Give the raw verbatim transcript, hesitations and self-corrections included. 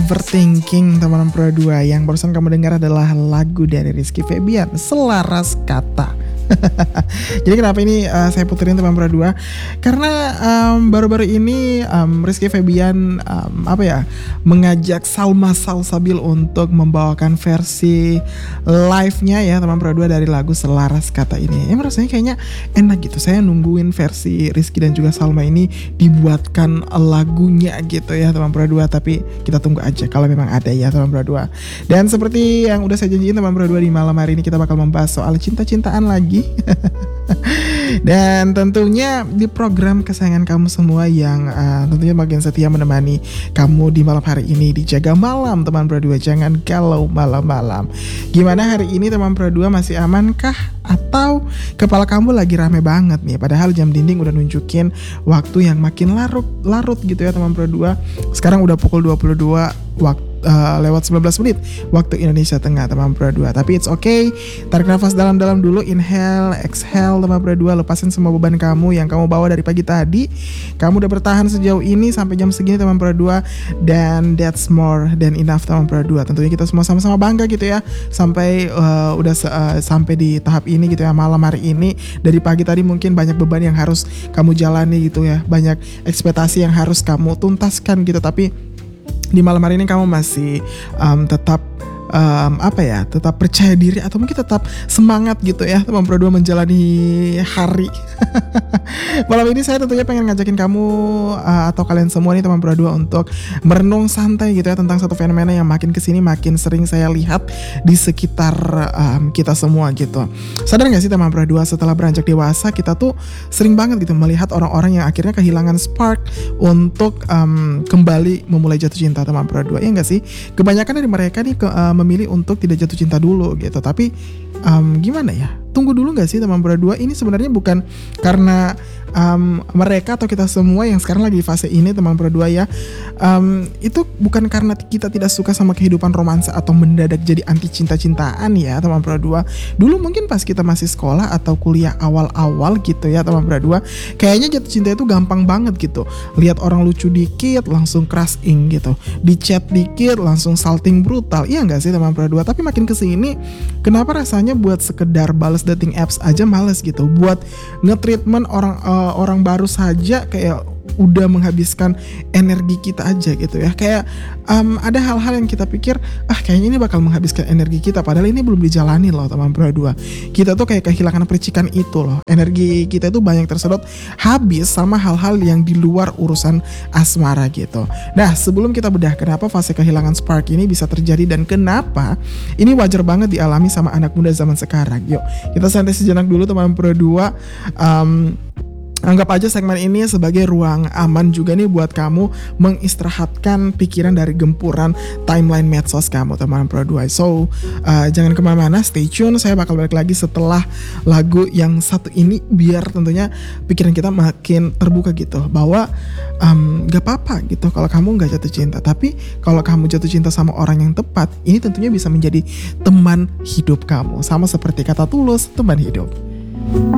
Overthinking teman-teman Pro dua. Yang barusan kamu dengar adalah lagu dari Rizky Febian, Selaras Kata. Jadi kenapa ini uh, saya puterin teman Pro dua? Karena um, baru-baru ini um, Rizky Febian um, apa ya mengajak Salma Salsabil untuk membawakan versi live-nya ya teman Pro dua dari lagu Selaras Kata ini. Ya rasanya kayaknya enak gitu. Saya nungguin versi Rizky dan juga Salma ini dibuatkan lagunya gitu ya teman Pro dua. Tapi kita tunggu aja kalau memang ada ya teman Pro dua. Dan seperti yang udah saya janjiin teman Pro dua, di malam hari ini kita bakal membahas soal cinta-cintaan lagi. Dan tentunya di program kesayangan kamu semua yang uh, tentunya bagian setia menemani kamu di malam hari ini di Jaga Malam teman Pro dua. Jangan galau malam-malam. Gimana hari ini teman Pro dua, masih amankah? Atau kepala kamu lagi rame banget nih? Padahal jam dinding udah nunjukin waktu yang makin larut-larut gitu ya teman Pro dua. Sekarang udah pukul dua puluh dua waktu Uh, lewat sembilan belas menit waktu Indonesia Tengah teman Pro dua. Tapi it's okay, tarik nafas dalam-dalam dulu, inhale, exhale teman Pro dua. Lepasin semua beban kamu yang kamu bawa dari pagi tadi. Kamu udah bertahan sejauh ini sampai jam segini teman Pro dua, dan that's more than enough teman Pro dua. Tentunya kita semua sama-sama bangga gitu ya sampai uh, udah uh, sampai di tahap ini gitu ya, malam hari ini. Dari pagi tadi mungkin banyak beban yang harus kamu jalani gitu ya, banyak ekspektasi yang harus kamu tuntaskan gitu, tapi di malam hari ini kamu masih um, tetap um, apa ya, tetap percaya diri atau mungkin tetap semangat gitu ya teman Pro dua menjalani hari. Malam ini saya tentunya pengen ngajakin kamu uh, atau kalian semua nih teman Pro dua untuk merenung santai gitu ya tentang satu fenomena yang makin kesini makin sering saya lihat di sekitar um, kita semua gitu. Sadar gak sih teman Pro dua, setelah beranjak dewasa kita tuh sering banget gitu melihat orang-orang yang akhirnya kehilangan spark untuk um, kembali memulai jatuh cinta teman Pro dua. Ya gak sih? Kebanyakan dari mereka nih ke, uh, memilih untuk tidak jatuh cinta dulu gitu. Tapi um, gimana ya? Tunggu dulu gak sih teman Pro dua? Ini sebenarnya bukan karena um, mereka atau kita semua yang sekarang lagi di fase ini teman Pro dua ya, um, itu bukan karena kita tidak suka sama kehidupan romansa atau mendadak jadi anti cinta-cintaan ya teman Pro dua. Dulu mungkin pas kita masih sekolah atau kuliah awal-awal gitu ya teman Pro dua, kayaknya jatuh cinta itu gampang banget gitu. Lihat orang lucu dikit langsung crushing gitu, di chat dikit langsung salting brutal. Iya gak sih teman Pro dua? Tapi makin kesini kenapa rasanya buat sekedar balas dating apps aja males gitu, buat nge-treatment orang uh, orang baru saja kayak udah menghabiskan energi kita aja gitu ya. Kayak um, ada hal-hal yang kita pikir ah kayaknya ini bakal menghabiskan energi kita, padahal ini belum dijalani loh teman Pro dua. Kita tuh kayak kehilangan percikan itu loh. Energi kita itu banyak tersedot habis sama hal-hal yang di luar urusan asmara gitu. Nah, sebelum kita bedah kenapa fase kehilangan spark ini bisa terjadi dan kenapa ini wajar banget dialami sama anak muda zaman sekarang, yuk kita santai sejenak dulu teman Pro dua. um, Anggap aja segmen ini sebagai ruang aman juga nih buat kamu mengistirahatkan pikiran dari gempuran timeline medsos kamu teman Pro dua. So uh, jangan kemana-mana, stay tune. Saya bakal balik lagi setelah lagu yang satu ini biar tentunya pikiran kita makin terbuka gitu, bahwa um, gak apa-apa gitu kalau kamu gak jatuh cinta. Tapi kalau kamu jatuh cinta sama orang yang tepat, ini tentunya bisa menjadi teman hidup kamu. Sama seperti kata Tulus, teman hidup.